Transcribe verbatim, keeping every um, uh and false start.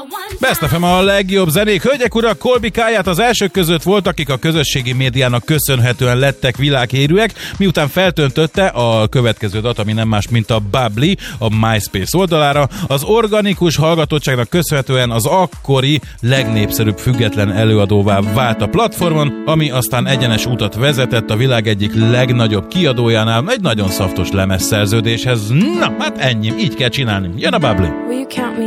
Best ef em a legjobb zenék. Hölgyek, urak, Kolbikáját az elsők között volt, akik a közösségi médiának köszönhetően lettek világhírűek, miután feltöntötte a következő dat, ami nem más, mint a Bubbly, a MySpace oldalára. Az organikus hallgatottságnak köszönhetően az akkori legnépszerűbb független előadóvá vált a platformon, ami aztán egyenes utat vezetett a világ egyik legnagyobb kiadójánál egy nagyon szaftos lemezszerződéshez. Na, hát ennyi, így kell csinálni. Jön a Bubbly.